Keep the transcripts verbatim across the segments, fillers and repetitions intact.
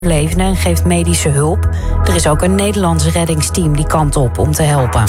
overlevenden en geeft medische hulp. Er is ook een Nederlands reddingsteam die kant op om te helpen.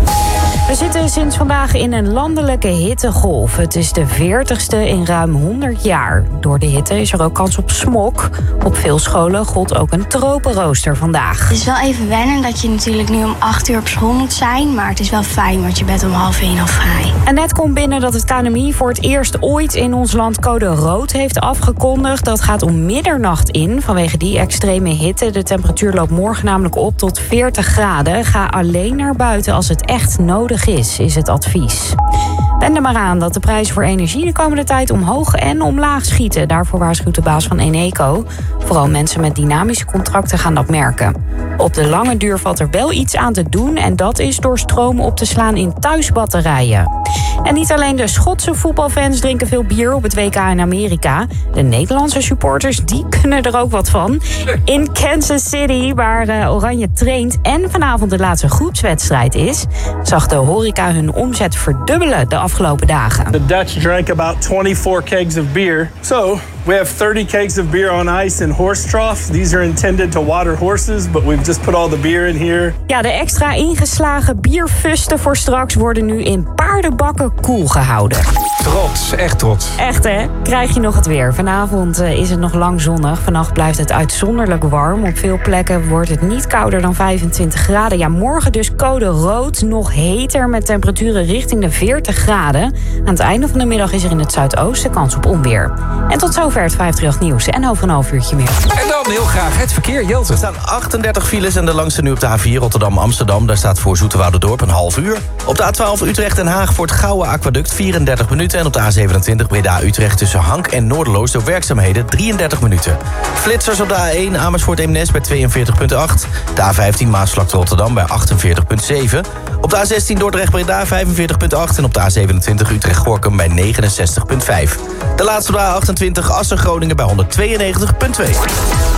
We zitten sinds vandaag in een landelijke hittegolf. Het is de veertigste in ruim honderd jaar. Door de hitte is er ook kans op smog. Op veel scholen gold ook een tropenrooster vandaag. Het is wel even wennen dat je natuurlijk nu om acht uur op school moet zijn. Maar het is wel fijn, want je bent om half één al vrij. En net komt binnen dat het K N M I voor het eerst ooit in ons land code rood heeft afgekondigd. Dat gaat om middernacht in, vanwege die extreme hitte. De temperatuur loopt morgen namelijk op tot veertig graden. Ga alleen naar buiten als het echt nodig is, is het advies. Wend er maar aan dat de prijzen voor energie de komende tijd omhoog en omlaag schieten. Daarvoor waarschuwt de baas van Eneco. Vooral mensen met dynamische contracten gaan dat merken. Op de lange duur valt er wel iets aan te doen en dat is door stroom op te slaan in thuisbatterijen. En niet alleen de Schotse voetbalfans drinken veel bier op het W K in Amerika. De Nederlandse supporters, die kunnen er ook wat van. In Kansas City, waar uh, Oranje traint en vanavond de laatste groepswedstrijd is, zag de horeca hun omzet verdubbelen de afgelopen dagen. The Dutch drank about twenty-four kegs of beer. So we have thirty kegs of beer on ice in horse troughs. These are intended to water horses, but we've just put all the beer in here. Ja, de extra ingeslagen bierfusten voor straks worden nu in paardenbakken koel gehouden. Trots, echt trots. Echt hè? Krijg je nog het weer. Vanavond uh, is het nog lang zonnig. Vannacht blijft het uitzonderlijk warm. Op veel plekken wordt het niet kouder dan vijfentwintig graden. Ja, morgen dus code rood. Nog heter met temperaturen richting de veertig graden. Aan het einde van de middag is er in het zuidoosten kans op onweer. En tot zover het vijfendertig nieuws. En over een half uurtje meer. En dan heel graag het verkeer, Jelte. Er staan achtendertig files en de langste nu op de A vier Rotterdam-Amsterdam. Daar staat voor Zoeterwouderdorp een half uur. Op de A twaalf Utrecht-Den Haag voor het Gouwe Aquaduct vierendertig minuten. En op de A zevenentwintig Breda-Utrecht tussen Hank en Noorderloos door werkzaamheden drieëndertig minuten. Flitsers op de A één Amersfoort-Eemnes bij tweeënveertig komma acht. De A vijftien Maasvlakte-Rotterdam bij achtenveertig komma zeven. Op de A zestien Dordrecht-Breda vijfenveertig komma acht. En op de A zevenentwintig Utrecht-Gorkum bij negenenzestig komma vijf. De laatste op de A achtentwintig Assen-Groningen bij honderdtweeënnegentig komma twee.